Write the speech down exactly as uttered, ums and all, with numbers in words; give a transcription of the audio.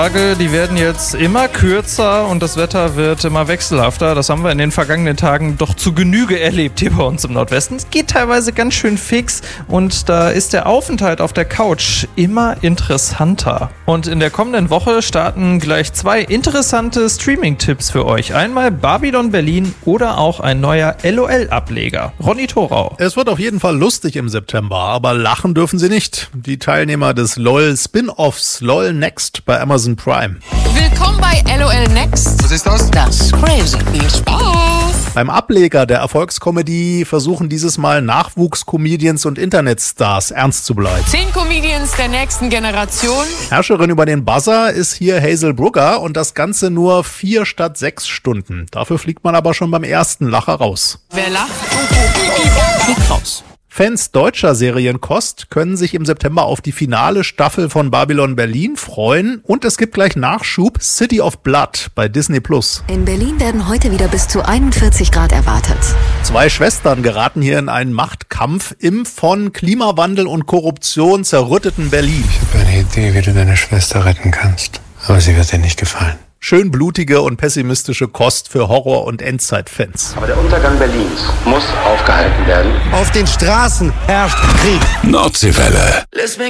Tage, die werden jetzt immer kürzer und das Wetter wird immer wechselhafter. Das haben wir in den vergangenen Tagen doch zu Genüge erlebt hier bei uns im Nordwesten. Es geht teilweise ganz schön fix und da ist der Aufenthalt auf der Couch immer interessanter. Und in der kommenden Woche starten gleich zwei interessante Streaming-Tipps für euch. Einmal Babylon Berlin oder auch ein neuer LOL-Ableger. Ronny Thorau. Es wird auf jeden Fall lustig im September, aber lachen dürfen sie nicht. Die Teilnehmer des LOL-Spin-Offs LOL Next bei Amazon Prime. Willkommen bei LOL Next. Was ist das? Das ist crazy. Viel Spaß. Beim Ableger der Erfolgskomödie versuchen dieses Mal Nachwuchscomedians und Internetstars ernst zu bleiben. Zehn Comedians der nächsten Generation. Herrscherin über den Buzzer ist hier Hazel Brugger und das Ganze nur vier statt sechs Stunden. Dafür fliegt man aber schon beim ersten Lacher raus. Wer lacht, fliegt raus. Fans deutscher Serienkost können sich im September auf die finale Staffel von Babylon Berlin freuen und es gibt gleich Nachschub City of Blood bei Disney Plus. In Berlin werden heute wieder bis zu einundvierzig Grad erwartet. Zwei Schwestern geraten hier in einen Machtkampf im von Klimawandel und Korruption zerrütteten Berlin. Ich habe eine Idee, wie du deine Schwester retten kannst, aber sie wird dir nicht gefallen. Schön blutige und pessimistische Kost für Horror- und Endzeit-Fans. Aber der Untergang Berlins muss aufgehalten werden. Auf den Straßen herrscht Krieg. Nordseewelle.